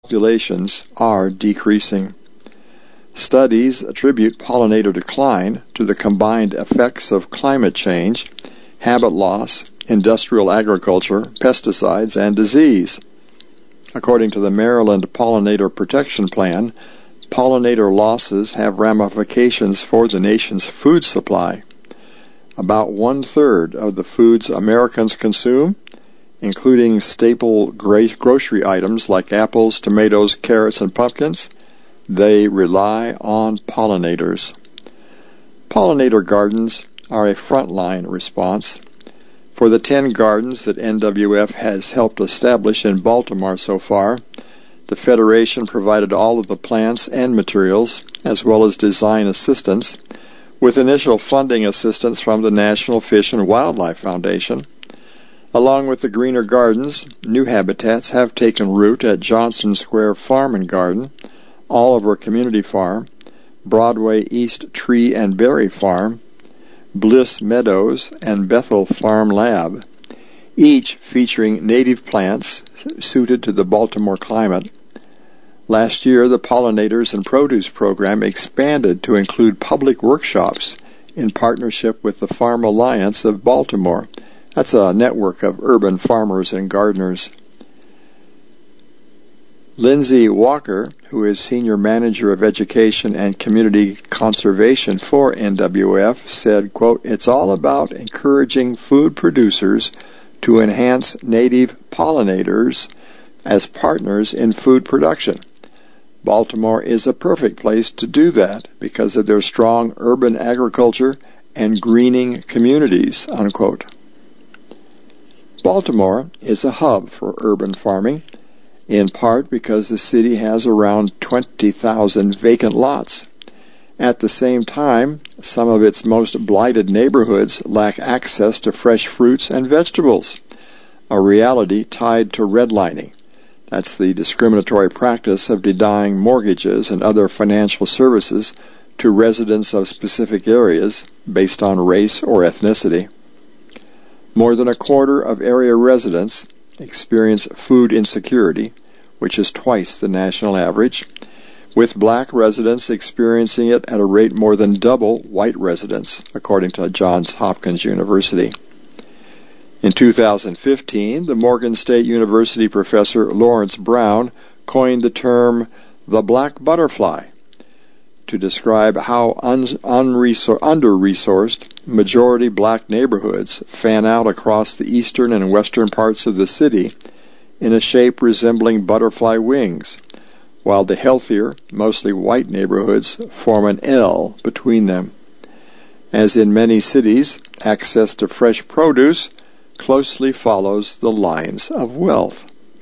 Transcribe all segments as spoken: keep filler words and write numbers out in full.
populations are decreasing. Studies attribute pollinator decline to the combined effects of climate change, habit loss, industrial agriculture, pesticides, and disease. According to the Maryland Pollinator Protection Plan, pollinator losses have ramifications for the nation's food supply. About one-third of the foods Americans consume, including staple grocery items like apples, tomatoes, carrots, and pumpkins, they rely on pollinators. Pollinator gardens are a frontline response. For the ten gardens that N W F has helped establish in Baltimore so far, the Federation provided all of the plants and materials, as well as design assistance, with initial funding assistance from the National Fish and Wildlife Foundation. Along with the Greener Gardens, new habitats have taken root at Johnson Square Farm and Garden, Oliver Community Farm, Broadway East Tree and Berry Farm, Bliss Meadows, and Bethel Farm Lab, each featuring native plants suited to the Baltimore climate. Last year, the Pollinators and Produce program expanded to include public workshops in partnership with the Farm Alliance of Baltimore. That's a network of urban farmers and gardeners. Lindsay Walker, who is Senior Manager of Education and Community Conservation for N W F, said, quote, "It's all about encouraging food producers to enhance native pollinators as partners in food production. Baltimore is a perfect place to do that because of their strong urban agriculture and greening communities," unquote. Baltimore is a hub for urban farming, in part because the city has around twenty thousand vacant lots. At the same time, some of its most blighted neighborhoods lack access to fresh fruits and vegetables, a reality tied to redlining. That's the discriminatory practice of denying mortgages and other financial services to residents of specific areas based on race or ethnicity. More than a quarter of area residents experience food insecurity, which is twice the national average, with black residents experiencing it at a rate more than double white residents, according to Johns Hopkins University. In two thousand fifteen, the Morgan State University professor Lawrence Brown coined the term the black butterfly to describe how un- unresor- under-resourced majority black neighborhoods fan out across the eastern and western parts of the city in a shape resembling butterfly wings, while the healthier, mostly white neighborhoods form an L between them. As in many cities, access to fresh produce closely follows the lines of wealth.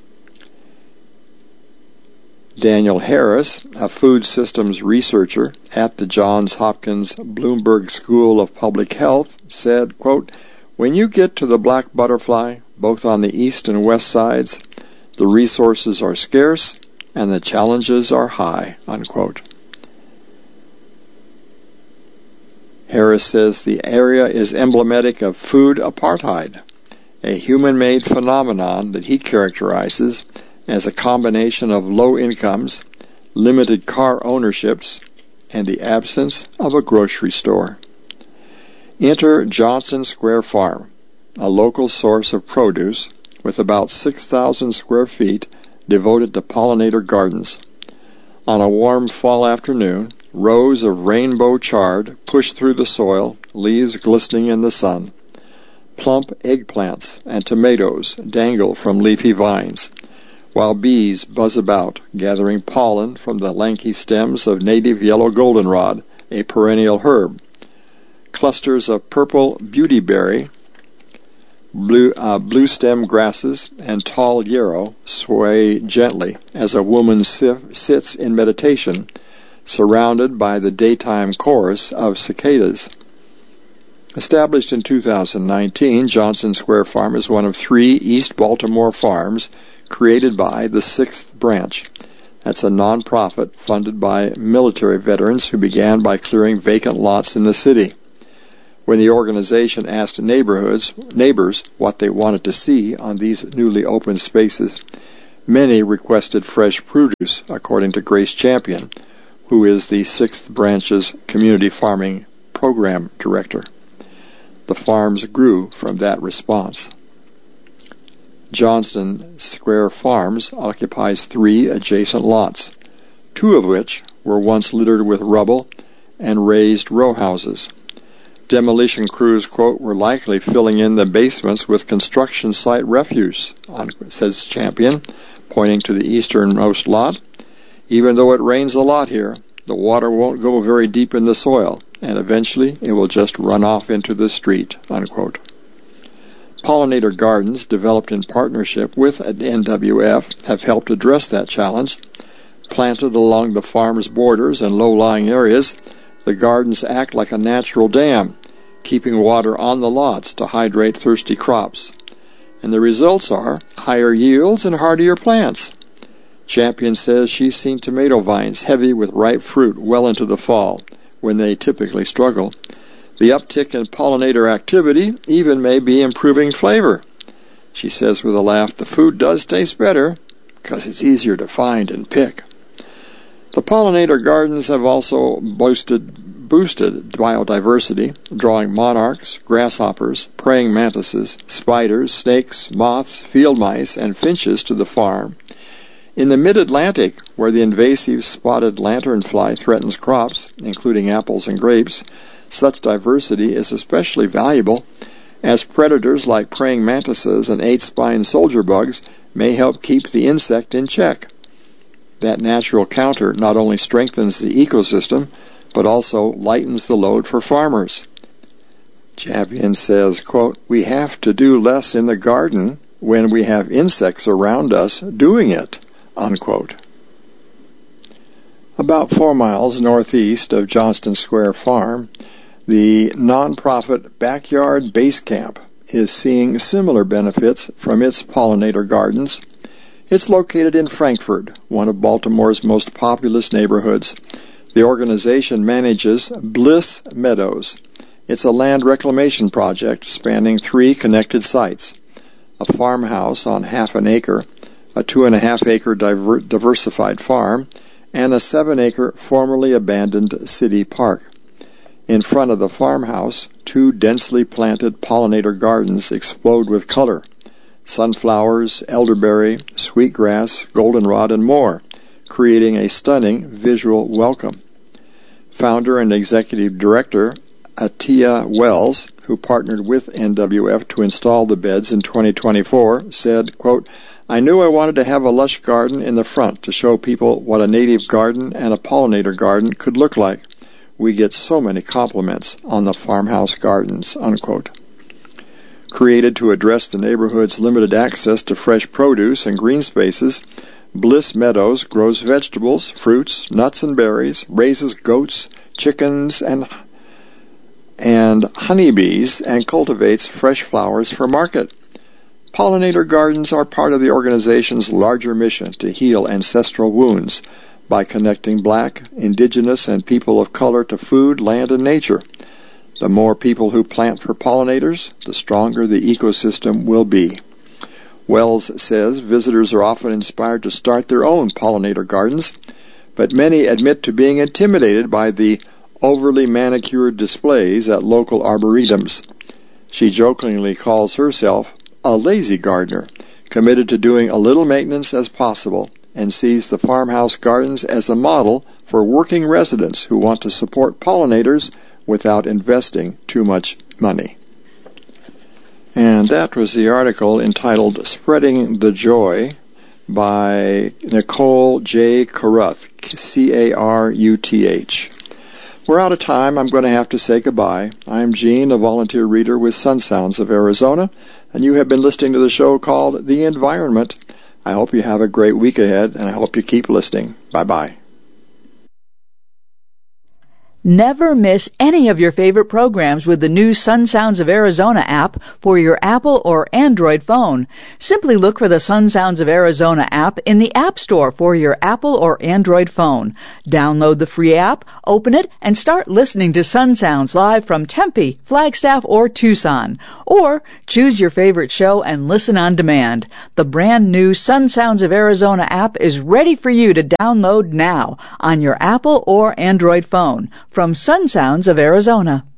Daniel Harris, a food systems researcher at the Johns Hopkins Bloomberg School of Public Health, said, quote, "When you get to the black butterfly, both on the east and west sides, the resources are scarce and the challenges are high," unquote. Harris says the area is emblematic of food apartheid, a human-made phenomenon that he characterizes as a combination of low incomes, limited car ownerships, and the absence of a grocery store. Enter Johnson Square Farm, a local source of produce with about six thousand square feet devoted to pollinator gardens. On a warm fall afternoon, rows of rainbow chard push through the soil, leaves glistening in the sun. Plump eggplants and tomatoes dangle from leafy vines, while bees buzz about, gathering pollen from the lanky stems of native yellow goldenrod, a perennial herb. Clusters of purple beautyberry, blue, uh, blue stem grasses, and tall yarrow sway gently as a woman sif- sits in meditation, surrounded by the daytime chorus of cicadas. Established in two thousand nineteen, Johnson Square Farm is one of three East Baltimore farms created by the Sixth Branch. That's a nonprofit funded by military veterans who began by clearing vacant lots in the city. When the organization asked neighborhoods, neighbors what they wanted to see on these newly opened spaces, Many requested fresh produce, according to Grace Champion, who is the Sixth Branch's Community Farming Program Director. The farms grew from that response. Johnston Square Farms occupies three adjacent lots, two of which were once littered with rubble and raised row houses. Demolition crews, quote, were likely filling in the basements with construction site refuse, says Champion, pointing to the easternmost lot. Even though it rains a lot here, the water won't go very deep in the soil, and eventually it will just run off into the street, unquote. Pollinator gardens developed in partnership with N W F have helped address that challenge. Planted along the farm's borders and low-lying areas, the gardens act like a natural dam, keeping water on the lots to hydrate thirsty crops. And the results are higher yields and hardier plants. Champion says she's seen tomato vines heavy with ripe fruit well into the fall, when they typically struggle. The uptick in pollinator activity even may be improving flavor. She says with a laugh, the food does taste better because it's easier to find and pick. The pollinator gardens have also boosted, boosted biodiversity, drawing monarchs, grasshoppers, praying mantises, spiders, snakes, moths, field mice, and finches to the farm. In the mid-Atlantic, where the invasive spotted lanternfly threatens crops, including apples and grapes, such diversity is especially valuable, as predators like praying mantises and eight-spined soldier bugs may help keep the insect in check. That natural counter not only strengthens the ecosystem, but also lightens the load for farmers. Champion says, quote, we have to do less in the garden when we have insects around us doing it, unquote. About four miles northeast of Johnston Square Farm, the nonprofit Backyard Base Camp is seeing similar benefits from its pollinator gardens. It's located in Frankfort, one of Baltimore's most populous neighborhoods. The organization manages Bliss Meadows. It's a land reclamation project spanning three connected sites: a farmhouse on half an acre, a two and a half acre diver- diversified farm, and a seven acre formerly abandoned city park. In front of the farmhouse, two densely planted pollinator gardens explode with color: sunflowers, elderberry, sweetgrass, goldenrod, and more, creating a stunning visual welcome. Founder and executive director Atia Wells, who partnered with N W F to install the beds in twenty twenty-four, said, quote, I knew I wanted to have a lush garden in the front to show people what a native garden and a pollinator garden could look like. We get so many compliments on the farmhouse gardens, unquote. Created to address the neighborhood's limited access to fresh produce and green spaces, Bliss Meadows grows vegetables, fruits, nuts, and berries, raises goats, chickens, and and honeybees, and cultivates fresh flowers for market. Pollinator gardens are part of the organization's larger mission to heal ancestral wounds by connecting Black, Indigenous, and people of color to food, land, and nature. The more people who plant for pollinators, the stronger the ecosystem will be. Wells says visitors are often inspired to start their own pollinator gardens, but many admit to being intimidated by the overly manicured displays at local arboretums. She jokingly calls herself a lazy gardener, committed to doing a little maintenance as possible, and sees the farmhouse gardens as a model for working residents who want to support pollinators without investing too much money. And that was the article entitled Spreading the Joy by Nicole J. Caruth, C A R U T H. We're out of time. I'm going to have to say goodbye. I'm Gene, a volunteer reader with Sun Sounds of Arizona, and you have been listening to the show called The Environment. I hope you have a great week ahead, and I hope you keep listening. Bye-bye. Never miss any of your favorite programs with the new Sun Sounds of Arizona app for your Apple or Android phone. Simply look for the Sun Sounds of Arizona app in the App Store for your Apple or Android phone. Download the free app, open it, and start listening to Sun Sounds live from Tempe, Flagstaff, or Tucson. Or choose your favorite show and listen on demand. The brand new Sun Sounds of Arizona app is ready for you to download now on your Apple or Android phone. From Sun Sounds of Arizona.